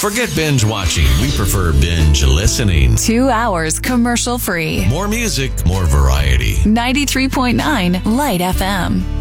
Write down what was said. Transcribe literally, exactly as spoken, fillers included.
Forget binge watching. We prefer binge listening. Two hours commercial free. More music, more variety. ninety-three point nine Light F M.